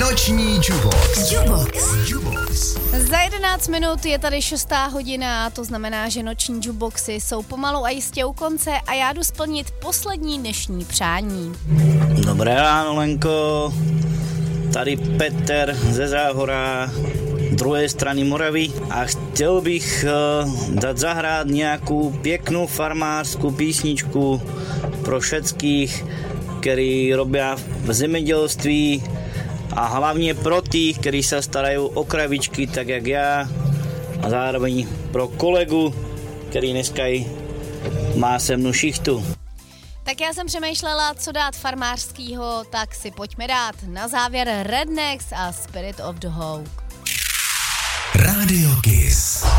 Noční Jubox. Za 11 minut je tady 6. hodina, to znamená, že noční Juboxy jsou pomalu a jistě u konce a já jdu splnit poslední dnešní přání. Dobré ráno, Lenko. Tady Peter ze Záhora, druhé strany Moravy a chtěl bych dať zahrát nejakú peknú farmárskú písničku pro všetkých, ktorí robia v zemedělství a hlavně pro tých, ktorí sa starajú o kravičky, tak jak ja, a zároveň pro kolegu, který dneska má se mnou šichtu. Tak já jsem přemýšlela, co dát farmářskýho, tak si pojďme dát na závěr Rednecks a Spirit of the Hawk. Radio Kiss.